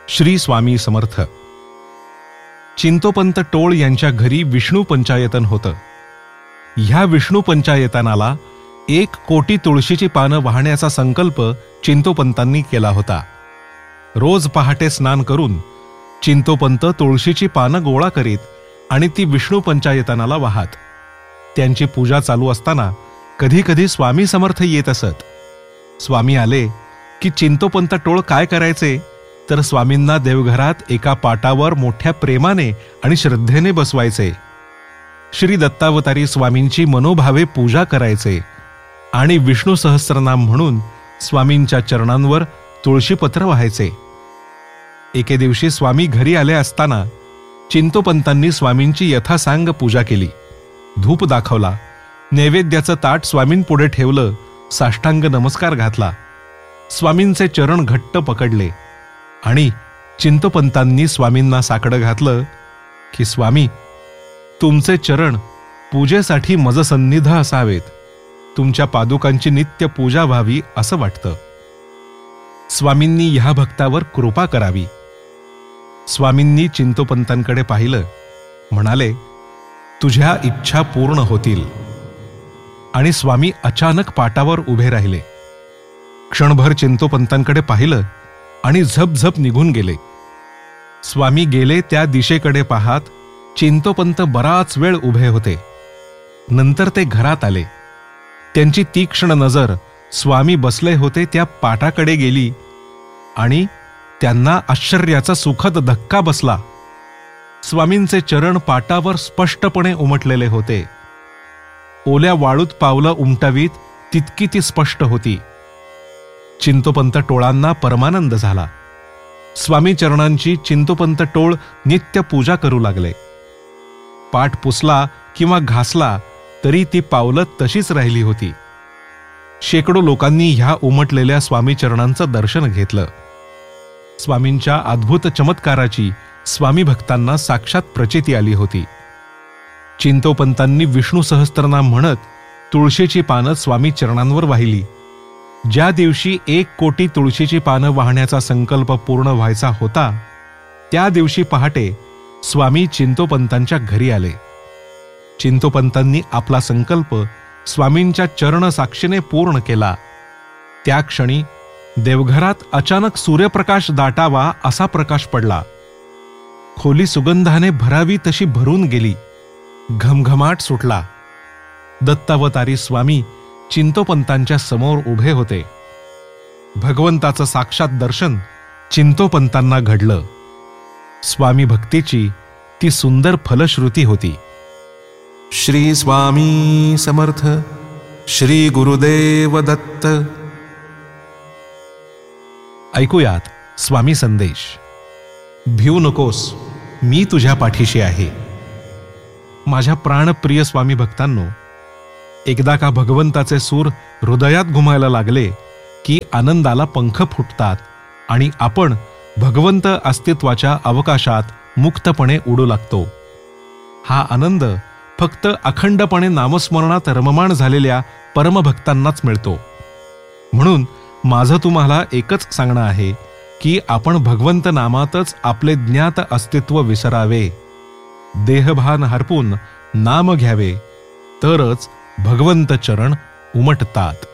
श्री स्वामी समर्थ. चिंतोपंत टोळ यांच्या घरी विष्णू पंचायतन होतं. ह्या विष्णू पंचायतनाला 1 कोटी तुळशीची पानं वाहण्याचा संकल्प चिंतोपंतांनी केला होता. रोज पहाटे स्नान करून चिंतोपंत तुळशीची पानं गोळा करीत आणि ती विष्णू पंचायतनाला वाहत. त्यांची पूजा चालू असताना कधी कधी स्वामी समर्थ येत असत. स्वामी आले की चिंतोपंत टोळ काय करायचे तर स्वामींना देवघरात एका पाटावर मोठ्या प्रेमाने आणि श्रद्धेने बसवायचे. श्री दत्तावतारी स्वामींची मनोभावे पूजा करायचे आणि विष्णू सहस्रनाम म्हणून स्वामींच्या चरणांवर तुळशीपत्र वाहायचे. एके दिवशी स्वामी घरी आले असताना चिंतोपंतांनी स्वामींची यथासांग पूजा केली. धूप दाखवला, नैवेद्याचं ताट स्वामींपुढे ठेवलं, साष्टांग नमस्कार घातला. स्वामींचे चरण घट्ट पकडले आणि चिंतोपंतांनी स्वामींना साकडं घातलं की स्वामी, तुमचे चरण पूजेसाठी मजसन्निध असावेत. तुमच्या पादुकांची नित्य पूजा व्हावी असं वाटतं. स्वामींनी ह्या भक्तावर कृपा करावी. स्वामींनी चिंतोपंतांकडे पाहिलं, म्हणाले, तुझ्या इच्छा पूर्ण होतील. आणि स्वामी अचानक पाटावर उभे राहिले. क्षणभर चिंतोपंतांकडे पाहिलं आणि झपझप निघून गेले. स्वामी गेले त्या दिशेकडे पाहत चिंतोपंत बराच वेळ उभे होते. नंतर ते घरात आले. त्यांची तीक्ष्ण नजर स्वामी बसले होते त्या पाटाकडे गेली आणि त्यांना आश्चर्याचा सुखद धक्का बसला. स्वामींचे चरण पाटावर स्पष्टपणे उमटलेले होते. ओल्या वाळूत पावलं उमटवीत तितकी ती स्पष्ट होती. चिंतोपंत टोळांना परमानंद झाला. स्वामी चरणांची चिंतोपंत टोळ नित्य पूजा करू लागले. पाठ पुसला किंवा घासला तरी ती पावलं तशीच राहिली होती. शेकडो लोकांनी ह्या उमटलेल्या स्वामी चरणांचं दर्शन घेतलं. स्वामींच्या अद्भुत चमत्काराची स्वामी भक्तांना साक्षात प्रचिती आली होती. चिंतोपंतांनी विष्णू सहस्त्रनाम म्हणत तुळशीची पानं स्वामी चरणांवर वाहिली. ज्या दिवशी 1 कोटी तुळशीची पानं वाहण्याचा संकल्प पूर्ण व्हायचा होता त्या दिवशी पहाटे स्वामी चिंतोपंतांच्या घरी आले. चिंतोपंतांनी आपला संकल्प स्वामींच्या चरण साक्षीने पूर्ण केला. त्या क्षणी देवघरात अचानक सूर्यप्रकाश दाटावा असा प्रकाश पडला. खोली सुगंधाने भरावी तशी भरून गेली. घमघमाट सुटला. दत्तावतारी स्वामी चिंतोपंतांच्या समोर उभे होते. भगवंताचं साक्षात दर्शन चिंतोपंतांना घडलं. स्वामी भक्तीची ती सुंदर फलश्रुती होती. श्री स्वामी समर्थ. श्री गुरुदेव दत्त. ऐकूयात स्वामी संदेश. भिवू नकोस, मी तुझ्या पाठीशी आहे. माझ्या प्राणप्रिय स्वामी भक्तांनो, एकदा का भगवंताचे सूर हृदयात घुमायला लागले की आनंदाला पंख फुटतात आणि आपण भगवंत अस्तित्वाच्या अवकाशात मुक्तपणे उडू लागतो. हा आनंद फक्त अखंडपणे नामस्मरणात रममाण झालेल्या परमभक्तांनाच मिळतो. म्हणून माझं तुम्हाला एकच सांगणं आहे की आपण भगवंत नामातच आपले ज्ञात अस्तित्व विसरावे. देहभान हरपून नाम घ्यावे, तरच भगवंत चरण उमटतात.